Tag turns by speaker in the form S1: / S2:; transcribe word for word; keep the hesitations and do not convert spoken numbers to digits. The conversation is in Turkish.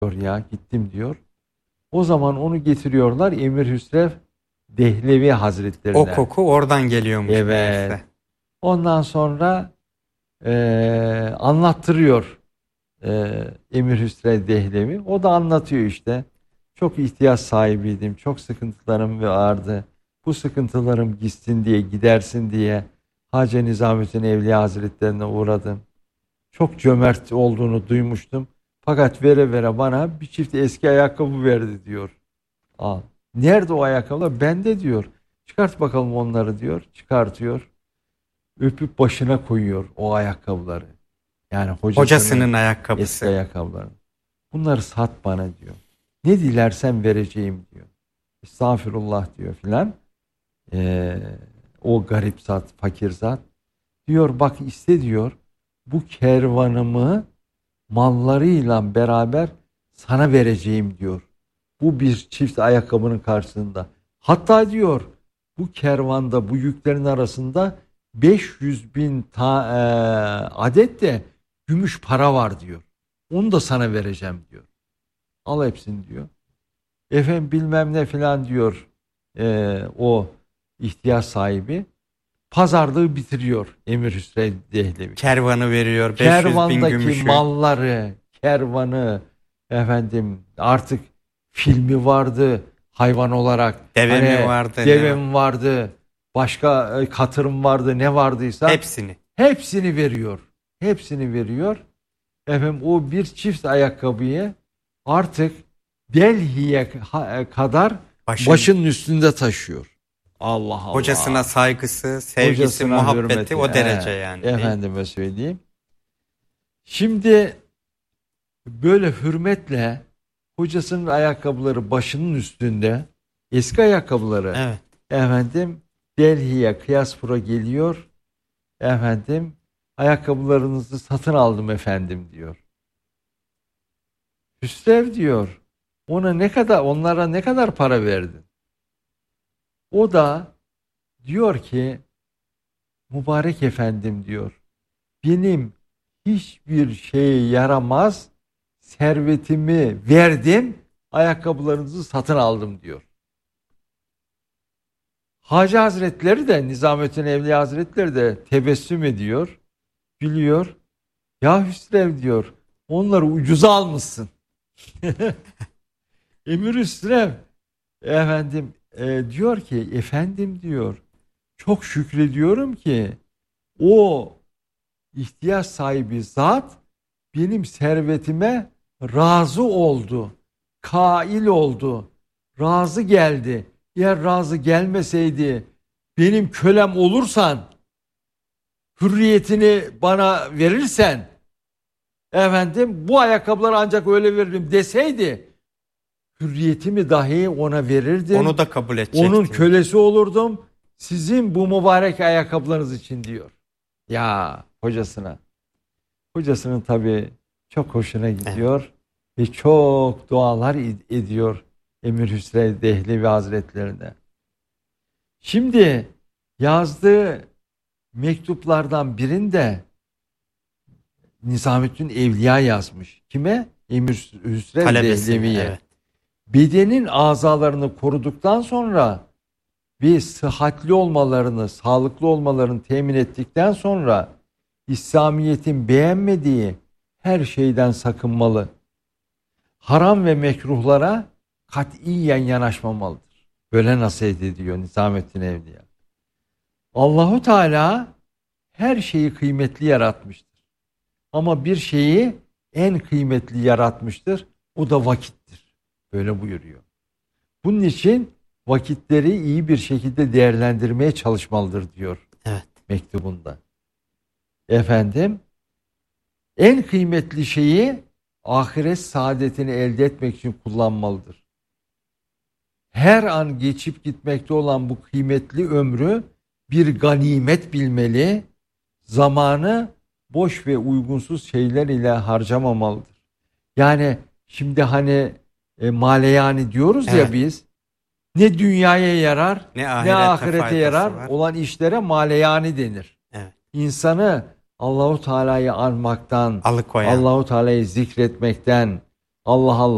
S1: ya gittim diyor. O zaman onu getiriyorlar Emir Hüsrev Dehlevi Hazretlerine.
S2: O koku oradan geliyormuş.
S1: Evet.
S2: Meğerse.
S1: Ondan sonra e, anlattırıyor e, Emir Hüsrev Dehlevi. O da anlatıyor işte. Çok ihtiyaç sahibiydim. Çok sıkıntılarım vardı. Bu sıkıntılarım gitsin diye, gidersin diye Hacı Nizamettin Evliya Hazretlerine uğradım. Çok cömert olduğunu duymuştum. Fakat vere vere bana bir çift eski ayakkabı verdi diyor. Aa, nerede o ayakkabılar? Bende diyor. Çıkart bakalım onları diyor. Çıkartıyor. Öpüp başına koyuyor o ayakkabıları. Yani hocasının,
S2: hocasının ayakkabısı.
S1: Eski ayakkabılarını. Bunları sat bana diyor. Ne dilersen vereceğim diyor. Estağfirullah diyor filan. Ee, o garip zat, fakir zat. Diyor bak iste diyor. Bu kervanımı mallarıyla beraber sana vereceğim diyor. Bu bir çift ayakkabının karşısında. Hatta diyor bu kervanda bu yüklerin arasında beş yüz bin ta, e, adet de gümüş para var diyor. Onu da sana vereceğim diyor. Al hepsini diyor. Efendim bilmem ne filan diyor e, o ihtiyaç sahibi. Pazarlığı bitiriyor Emir Hüsrev Dehlevi.
S2: Kervanı veriyor. beş yüz bin
S1: Kervandaki
S2: gümüşü.
S1: malları, kervanı, efendim artık filmi vardı hayvan olarak.
S2: Deve
S1: hani,
S2: mi vardı?
S1: Deve mi vardı? Başka katırım vardı ne vardıysa.
S2: Hepsini.
S1: Hepsini veriyor. Hepsini veriyor. Efendim o bir çift ayakkabıyı artık Delhi'ye kadar Başın, başının üstünde taşıyor. Allah Allah.
S2: Hocasına saygısı, sevgisi, Hocasına muhabbeti hürmeti, o derece
S1: he,
S2: yani.
S1: Efendime söyleyeyim. Şimdi böyle hürmetle hocasının ayakkabıları başının üstünde, eski ayakkabıları
S2: evet.
S1: efendim Delhi'ye Kıyaspur'a geliyor. Efendim ayakkabılarınızı satın aldım efendim diyor. Hüsrev diyor. Ona ne kadar onlara ne kadar para verdin? O da diyor ki mübarek efendim diyor. Benim hiçbir şeye yaramaz servetimi verdim, ayakkabılarınızı satın aldım diyor. Hacı Hazretleri de Nizamettin Evliya Hazretleri de tebessüm ediyor, gülüyor. Ya Hüsrev diyor, onları ucuza almışsın. Emir Hüsrev efendim e, diyor ki efendim diyor çok şükrediyorum ki o ihtiyaç sahibi zat benim servetime razı oldu. Kail oldu. Razı geldi. Eğer razı gelmeseydi benim kölem olursan hürriyetini bana verirsen efendim bu ayakkabıları ancak öyle veririm deseydi hürriyetimi dahi ona verirdim.
S2: Onu da kabul edecektim.
S1: Onun kölesi olurdum. Sizin bu mübarek ayakkabılarınız için diyor. Ya hocasına. Hocasının tabii çok hoşuna gidiyor. Evet. Ve çok dualar ediyor Emir Hüsrev Dehlevi Hazretlerine. Şimdi yazdığı mektuplardan birinde Nizamettin Evliya yazmış. Kime? Emir Hüsrev Dehlevi'ye. Evet. Bedenin azalarını koruduktan sonra ve sıhhatli olmalarını, sağlıklı olmalarını temin ettikten sonra İslamiyet'in beğenmediği her şeyden sakınmalı. Haram ve mekruhlara katiyen yanaşmamalıdır. Böyle nasihat ediyor Nizamettin Evliya. Allahu Teala her şeyi kıymetli yaratmıştır. Ama bir şeyi en kıymetli yaratmıştır. O da vakittir. Böyle buyuruyor. Bunun için vakitleri iyi bir şekilde değerlendirmeye çalışmalıdır diyor.
S2: Evet.
S1: Mektubunda. Efendim, en kıymetli şeyi ahiret saadetini elde etmek için kullanmalıdır. Her an geçip gitmekte olan bu kıymetli ömrü bir ganimet bilmeli, zamanı boş ve uygunsuz şeyler ile harcamamalıdır. Yani şimdi hani e, maleyani diyoruz evet. ya biz, ne dünyaya yarar ne ahirete, ne ahirete yarar var. Olan işlere maleyani denir.
S2: Evet.
S1: İnsanı Allahu Teala'yı anmaktan,
S2: Alıkoyan.
S1: Allahu Teala'yı zikretmekten, Allah Allah